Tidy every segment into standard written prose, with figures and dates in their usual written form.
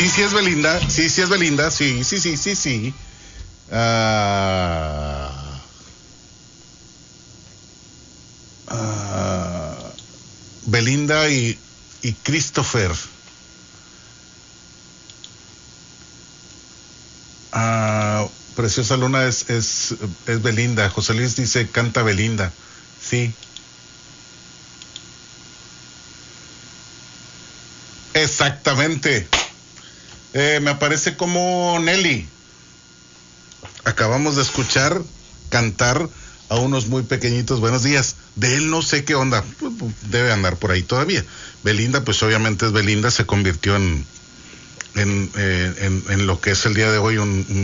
sí es Belinda. Sí, sí es Belinda. Sí. Belinda y Christopher. Preciosa Luna es Belinda. José Luis dice, canta Belinda. Sí. Exactamente. Me aparece como Nelly. Acabamos de escuchar cantar a unos muy pequeñitos buenos días. De él no sé qué onda. Debe andar por ahí todavía. Belinda, pues obviamente es Belinda. Se convirtió en lo que es el día de hoy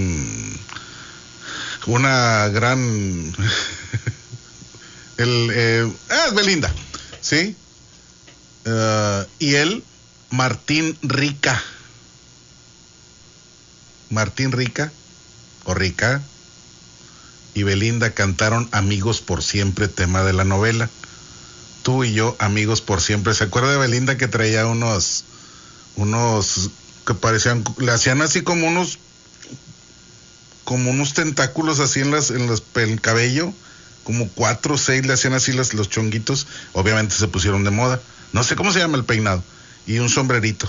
una gran es Belinda, ¿sí? Y él, Martín Rica o Rica y Belinda cantaron Amigos por Siempre, tema de la novela. Tú y yo, Amigos por Siempre. ¿Se acuerda de Belinda que traía unos que parecían, le hacían así como unos tentáculos así en el cabello, como 4 o 6 le hacían así los chonguitos? Obviamente se pusieron de moda. No sé cómo se llama el peinado. Y un sombrerito.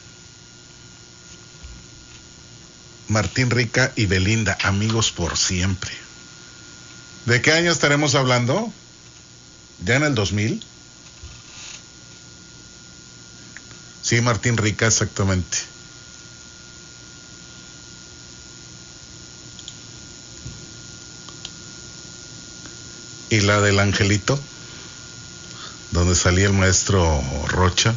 Martín Rica y Belinda, Amigos por Siempre. ¿De qué año estaremos hablando? ¿Ya en el 2000? Sí, Martín Rica, exactamente. Y la del Angelito, donde salía el maestro Rocha.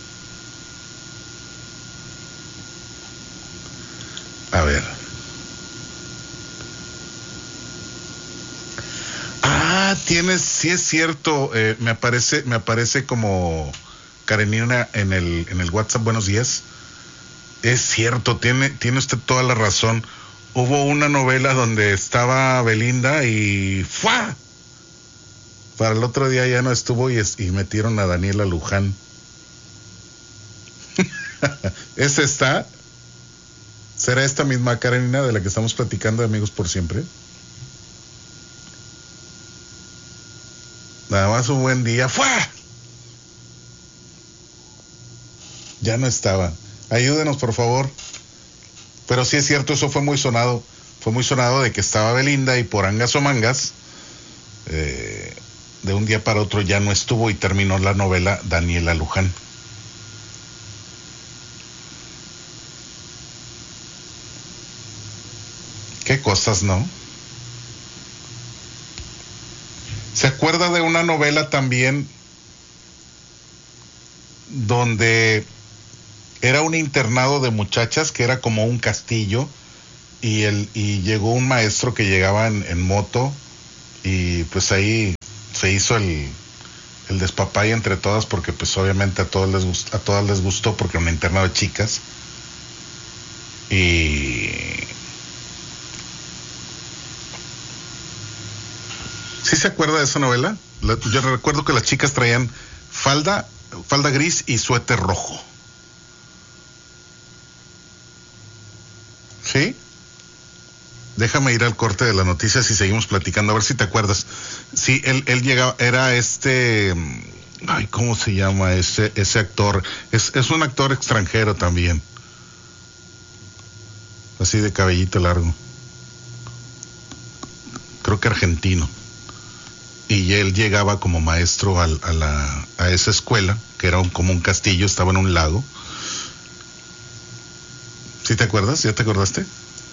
A ver. Sí es cierto. Me aparece como Karenina en el WhatsApp. Buenos días. Es cierto, tiene usted toda la razón. Hubo una novela donde estaba Belinda y ¡fua! Para el otro día ya no estuvo y metieron a Daniela Luján. ¿Será esta misma Karenina de la que estamos platicando de Amigos por Siempre? Nada más un buen día. ¡Fua! Ya no estaba. Ayúdenos, por favor. Pero sí es cierto, eso fue muy sonado. Fue muy sonado de que estaba Belinda y por angas o mangas, de un día para otro ya no estuvo y terminó la novela Daniela Luján. Qué cosas, ¿no? ¿Se acuerda de una novela también donde era un internado de muchachas que era como un castillo y llegó un maestro que llegaba en moto y pues ahí se hizo el despapalle entre todas porque pues obviamente a todas les gustó porque era un internado de chicas y ¿sí se acuerda de esa novela? Yo recuerdo que las chicas traían falda gris y suéter rojo. ¿Sí? Déjame ir al corte de las noticias y seguimos platicando, a ver si te acuerdas. Sí, él llegaba, era ¿cómo se llama ese actor? Es un actor extranjero también. Así de cabellito largo. Creo que argentino. Y él llegaba como maestro a esa escuela, que era como un castillo, estaba en un lago. ¿Sí te acuerdas? ¿Ya te acordaste?